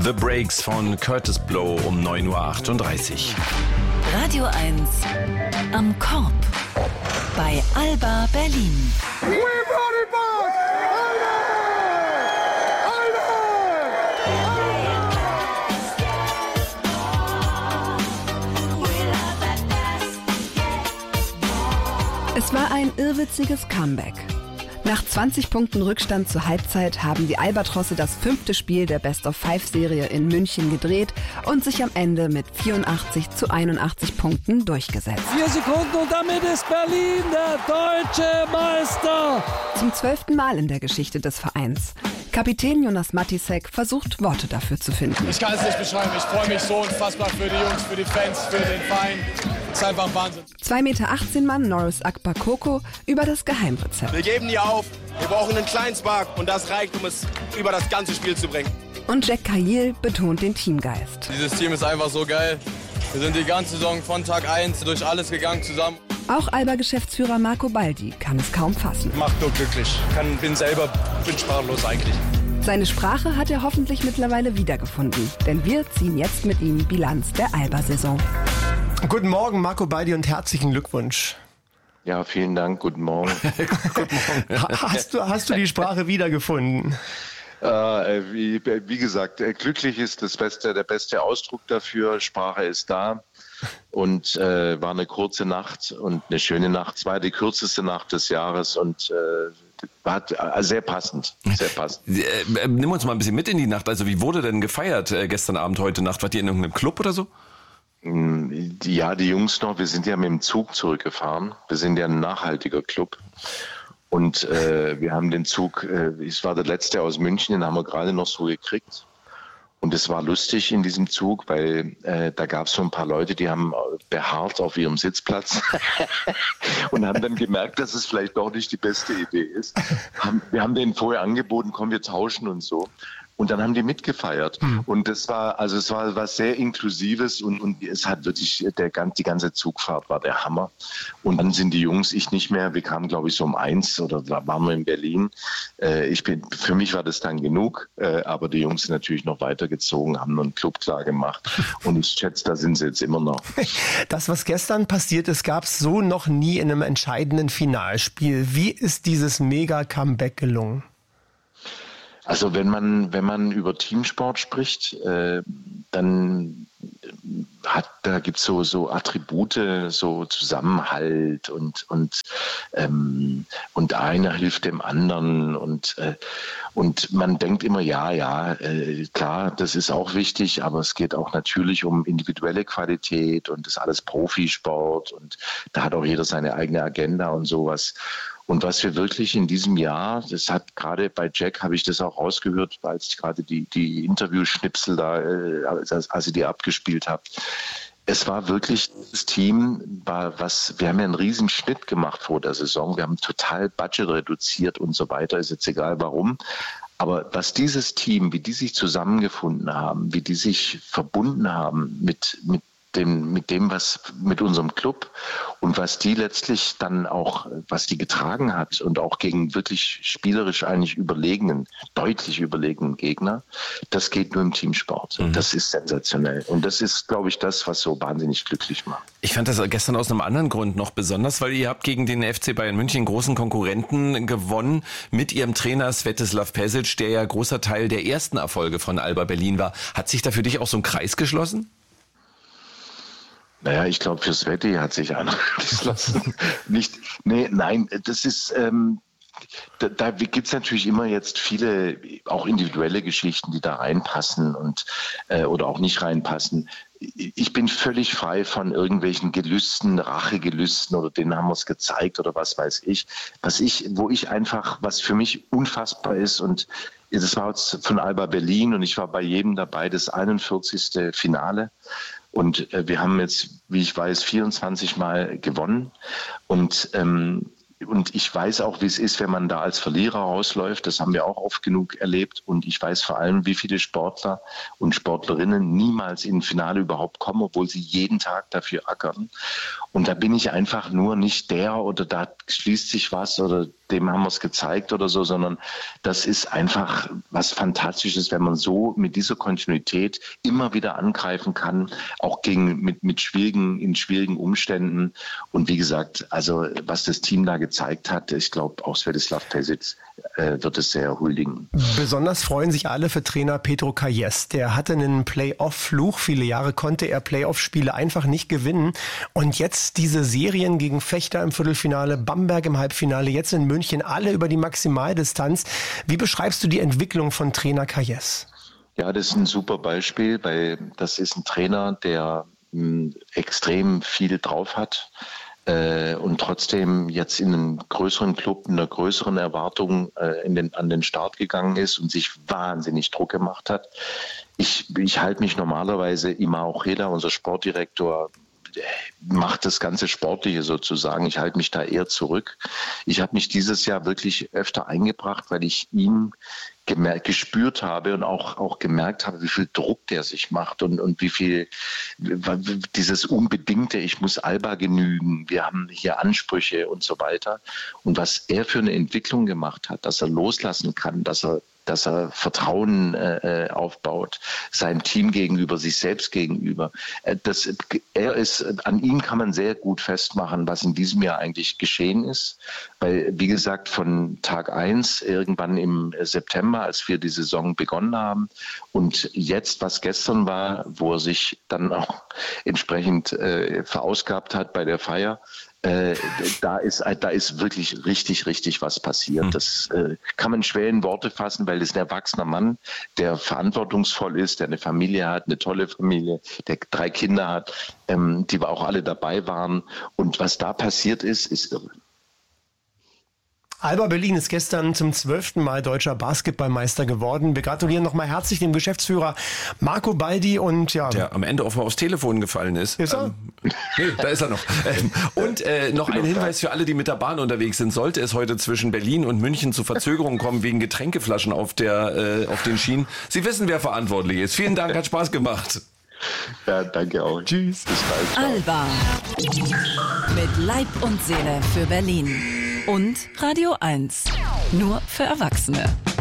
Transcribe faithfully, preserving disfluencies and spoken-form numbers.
The Breaks von Curtis Blow um neun Uhr achtunddreißig. Radio eins am Korb bei Alba Berlin. Es war ein irrwitziges Comeback. Nach zwanzig Punkten Rückstand zur Halbzeit haben die Albatrosse das fünfte Spiel der Best-of-Five-Serie in München gedreht und sich am Ende mit vierundachtzig zu einundachtzig Punkten durchgesetzt. Vier Sekunden und damit ist Berlin der deutsche Meister. Zum zwölften Mal in der Geschichte des Vereins. Kapitän Jonas Matisek versucht, Worte dafür zu finden. Ich kann es nicht beschreiben. Ich freue mich so unfassbar für die Jungs, für die Fans, für den Verein. Es ist einfach Wahnsinn. zwei Meter achtzehn Mann Norris Akbakoko über das Geheimrezept. Wir geben nie auf. Wir brauchen einen kleinen Spark und das reicht, um es über das ganze Spiel zu bringen. Und Jack Cahill betont den Teamgeist. Dieses Team ist einfach so geil. Wir sind die ganze Saison von Tag eins durch alles gegangen zusammen. Auch Alba-Geschäftsführer Marco Baldi kann es kaum fassen. Macht nur glücklich. Kann, bin selber, bin sprachlos eigentlich. Seine Sprache hat er hoffentlich mittlerweile wiedergefunden. Denn wir ziehen jetzt mit ihm Bilanz der Alba-Saison. Guten Morgen, Marco Baldi, und herzlichen Glückwunsch. Ja, vielen Dank. Guten Morgen. Guten Morgen. Hast du, hast du die Sprache wiedergefunden? Äh, wie, wie gesagt, glücklich ist das beste, der beste Ausdruck dafür. Sprache ist da. Und äh, war eine kurze Nacht und eine schöne Nacht. Es war die kürzeste Nacht des Jahres und äh, war äh, sehr passend. Sehr passend. Äh, nimm uns mal ein bisschen mit in die Nacht. Also wie wurde denn gefeiert äh, gestern Abend, heute Nacht? Wart ihr in irgendeinem Club oder so? Ja, die Jungs noch. Wir sind ja mit dem Zug zurückgefahren. Wir sind ja ein nachhaltiger Club. Und äh, wir haben den Zug, äh, es war der letzte aus München, den haben wir gerade noch so gekriegt. Und es war lustig in diesem Zug, weil äh, da gab es so ein paar Leute, die haben beharrt auf ihrem Sitzplatz und haben dann gemerkt, dass es vielleicht doch nicht die beste Idee ist. Haben, wir haben denen vorher angeboten, komm, wir tauschen und so. Und dann haben die mitgefeiert. Mhm. Und das war, also es war was sehr Inklusives und, und es hat wirklich, der, die ganze Zugfahrt war der Hammer. Und dann sind die Jungs, ich nicht mehr, wir kamen glaube ich so um eins oder da waren wir in Berlin. Äh, ich bin, für mich war das dann genug, äh, aber die Jungs sind natürlich noch weitergezogen, haben noch einen Club klar gemacht. Und ich schätze, da sind sie jetzt immer noch. Das, was gestern passiert ist, gab es so noch nie in einem entscheidenden Finalspiel. Wie ist dieses Mega-Comeback gelungen? Also wenn man wenn man über Teamsport spricht, äh, dann hat da gibt's so so Attribute, so Zusammenhalt und und ähm, und einer hilft dem anderen und äh, und man denkt immer ja ja äh, klar, das ist auch wichtig, aber es geht auch natürlich um individuelle Qualität und das ist alles Profisport und da hat auch jeder seine eigene Agenda und sowas. Und was wir wirklich in diesem Jahr, das hat gerade bei Jack, habe ich das auch rausgehört, als ich gerade die, die Interviewschnipsel da, äh, als, als ich die abgespielt habe. Es war wirklich, das Team war was, wir haben ja einen riesen Schnitt gemacht vor der Saison. Wir haben total Budget reduziert und so weiter, ist jetzt egal warum. Aber was dieses Team, wie die sich zusammengefunden haben, wie die sich verbunden haben mit, mit Dem, mit dem, was mit unserem Club und was die letztlich dann auch, was die getragen hat und auch gegen wirklich spielerisch eigentlich überlegenen, deutlich überlegenen Gegner, das geht nur im Teamsport. Mhm. Das ist sensationell. Und das ist, glaube ich, das, was so wahnsinnig glücklich macht. Ich fand das gestern aus einem anderen Grund noch besonders, weil ihr habt gegen den F C Bayern München großen Konkurrenten gewonnen mit ihrem Trainer Svetislav Pesic, der ja großer Teil der ersten Erfolge von Alba Berlin war. Hat sich da für dich auch so ein Kreis geschlossen? Naja, ich glaube, für Sveti hat sich einer geschlossen. Nicht, nee, nein, das ist, ähm, da, da gibt es natürlich immer jetzt viele, auch individuelle Geschichten, die da reinpassen und äh, oder auch nicht reinpassen. Ich bin völlig frei von irgendwelchen Gelüsten, Rachegelüsten oder denen haben wir es gezeigt oder was weiß ich. Was ich, wo ich einfach, was für mich unfassbar ist und das war jetzt von Alba Berlin und ich war bei jedem dabei, das einundvierzigste Finale. Und äh, wir haben jetzt, wie ich weiß, vierundzwanzig Mal gewonnen. Und, ähm, und ich weiß auch, wie es ist, wenn man da als Verlierer rausläuft. Das haben wir auch oft genug erlebt. Und ich weiß vor allem, wie viele Sportler und Sportlerinnen niemals in ein Finale überhaupt kommen, obwohl sie jeden Tag dafür ackern. Und da bin ich einfach nur nicht der oder da schließt sich was oder dem haben wir es gezeigt oder so, sondern das ist einfach was Fantastisches, wenn man so mit dieser Kontinuität immer wieder angreifen kann, auch gegen mit, mit schwierigen, in schwierigen Umständen. Und wie gesagt, also was das Team da gezeigt hat, ich glaube, auch Svetislav Pešić äh, wird es sehr huldigen. Besonders freuen sich alle für Trainer Petro Kayes. Der hatte einen Playoff-Fluch. Viele Jahre konnte er Playoff-Spiele einfach nicht gewinnen. Und jetzt diese Serien gegen Fechter im Viertelfinale, Bamberg im Halbfinale, jetzt in München, alle über die Maximaldistanz. Wie beschreibst du die Entwicklung von Trainer Kayes? Ja, das ist ein super Beispiel, weil das ist ein Trainer, der mh, extrem viel drauf hat. Äh, und trotzdem jetzt in einem größeren Club, in einer größeren Erwartung äh, in den, an den Start gegangen ist und sich wahnsinnig Druck gemacht hat. Ich, ich halte mich normalerweise, Ima Ocheda, unser Sportdirektor, macht das ganze Sportliche sozusagen. Ich halte mich da eher zurück. Ich habe mich dieses Jahr wirklich öfter eingebracht, weil ich ihn gemerkt, gespürt habe und auch, auch gemerkt habe, wie viel Druck der sich macht und, und wie viel dieses unbedingte, ich muss Alba genügen, wir haben hier Ansprüche und so weiter. Und was er für eine Entwicklung gemacht hat, dass er loslassen kann, dass er dass er Vertrauen äh, aufbaut, seinem Team gegenüber, sich selbst gegenüber. Äh, das, er ist, an ihm kann man sehr gut festmachen, was in diesem Jahr eigentlich geschehen ist. Weil, wie gesagt, von Tag eins, irgendwann im September, als wir die Saison begonnen haben, und jetzt, was gestern war, wo er sich dann auch entsprechend äh, verausgabt hat bei der Feier, Äh, da ist da ist wirklich richtig, richtig was passiert. Das äh, kann man schwer in Worte fassen, weil es ein erwachsener Mann, der verantwortungsvoll ist, der eine Familie hat, eine tolle Familie, der drei Kinder hat, ähm, die auch alle dabei waren. Und was da passiert ist, ist irre. Alba Berlin ist gestern zum zwölften Mal deutscher Basketballmeister geworden. Wir gratulieren nochmal herzlich dem Geschäftsführer Marco Baldi und ja. Der am Ende offenbar aufs Telefon gefallen ist. Ist er? Ähm, nee, da ist er noch. Ähm, und äh, noch ein Hinweis für alle, die mit der Bahn unterwegs sind. Sollte es heute zwischen Berlin und München zu Verzögerungen kommen wegen Getränkeflaschen auf, der, äh, auf den Schienen, Sie wissen, wer verantwortlich ist. Vielen Dank, hat Spaß gemacht. Ja, danke auch. Tschüss. Bis bald. Alba. Mit Leib und Seele für Berlin. Und Radio eins. Nur für Erwachsene.